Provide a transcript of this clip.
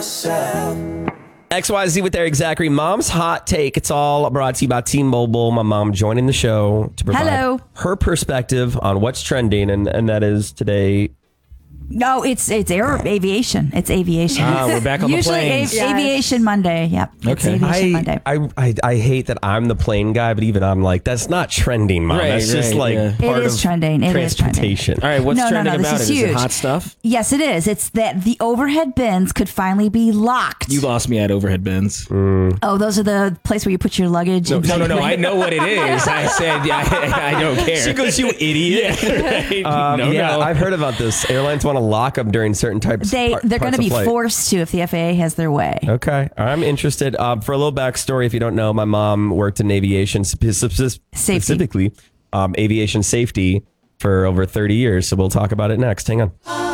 XYZ with Eric Zachary. Mom's hot take. It's all brought to you by T-Mobile. My mom joining the show to provide her perspective on what's trending, and that is today. No, it's aviation. It's aviation. We're back on the planes. Usually Aviation Monday. Yep. It's Aviation Monday. I hate that I'm the plane guy, but even I'm like, that's not trending, Mom. That's just like part it is of trending. It transportation. Is trending. All right, what's trending about this it? is huge. Is it hot stuff? Yes, it is. It's that the overhead bins could finally be locked. You lost me at overhead bins. Oh, those are the place where you put your luggage. No. I know what it is. I said I don't care. She goes, you idiot. No. I've heard about this. Airlines want to lock them during certain types. They're going to be forced to if the FAA has their way. Okay, I'm interested. For a little backstory, if you don't know, my mom worked in aviation, specifically aviation safety for over 30 years. So we'll talk about it next. Hang on.